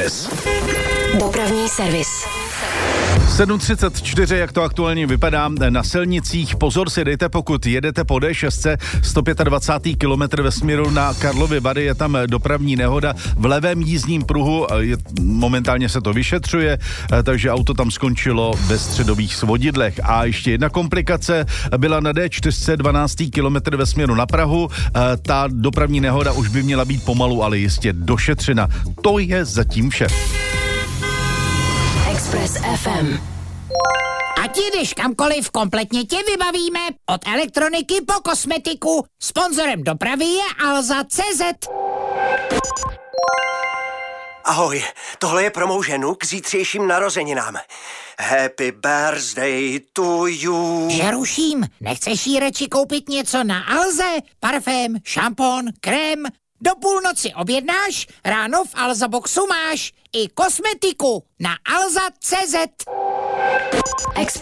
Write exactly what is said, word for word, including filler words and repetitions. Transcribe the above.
Express. Dopravní servis. sedm třicet čtyři, jak to aktuálně vypadá na silnicích. Pozor si dejte, pokud jedete po D šest sto dvacet pět kilometr ve směru na Karlovy Vary, je tam dopravní nehoda v levém jízdním pruhu, je, momentálně se to vyšetřuje, takže auto tam skončilo ve středových svodidlech. A ještě jedna komplikace byla na D čtyři dvanáct kilometr ve směru na Prahu, ta dopravní nehoda už by měla být pomalu, ale jistě došetřena. To je zatím vše. Express F M. Ať jdeš kamkoliv, kompletně tě vybavíme. Od elektroniky po kosmetiku. Sponzorem dopravy je Alza tečka cé zet. Ahoj, tohle je pro mou ženu k zítřejším narozeninám. Happy birthday to you. Že ruším, nechceš jí radši koupit něco na Alze? Parfém, šampon, krém? Do půlnoci objednáš, ráno v Alza Boxu máš i kosmetiku na alza tečka cé zet. Express.